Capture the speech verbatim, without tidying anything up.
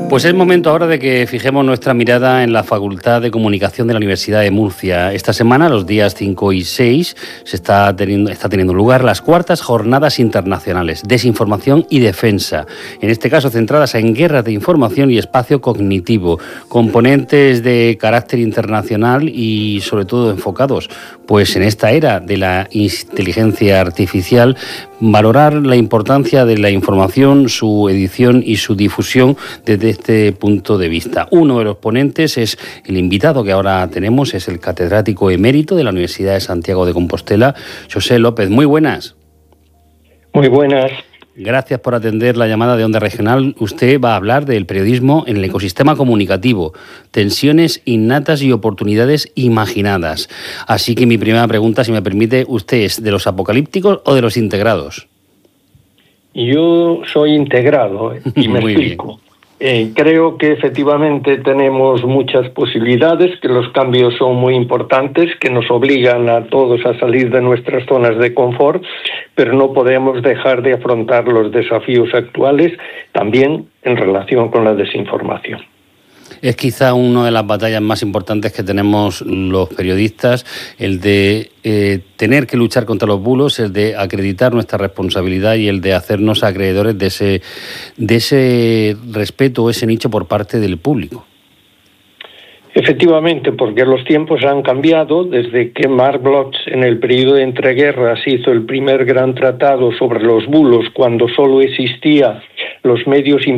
Pues es momento ahora de que fijemos nuestra mirada en la Facultad de Comunicación de la Universidad de Murcia. Esta semana, los días cinco y seis, se está teniendo, está teniendo lugar las cuartas Jornadas Internacionales, Desinformación y Defensa. En este caso, centradas en guerras de información y espacio cognitivo, componentes de carácter internacional y, sobre todo, enfocados pues en esta era de la inteligencia artificial, valorar la importancia de la información, su edición y su difusión desde este punto de vista. Uno de los ponentes es el invitado que ahora tenemos, es el catedrático emérito de la Universidad de Santiago de Compostela, José López. Muy buenas. Muy buenas. Gracias por atender la llamada de Onda Regional. Usted va a hablar del periodismo en el ecosistema comunicativo, tensiones innatas y oportunidades imaginadas. Así que mi primera pregunta, si me permite, ¿usted es de los apocalípticos o de los integrados? Yo soy integrado y me explico. Eh, creo que efectivamente tenemos muchas posibilidades, que los cambios son muy importantes, que nos obligan a todos a salir de nuestras zonas de confort, pero no podemos dejar de afrontar los desafíos actuales también en relación con la desinformación. Es quizá una de las batallas más importantes que tenemos los periodistas, el de eh, tener que luchar contra los bulos, el de acreditar nuestra responsabilidad y el de hacernos acreedores de ese, de ese respeto o ese nicho por parte del público. Efectivamente, porque los tiempos han cambiado desde que Mark Bloch en el periodo de entreguerras hizo el primer gran tratado sobre los bulos cuando solo existía los medios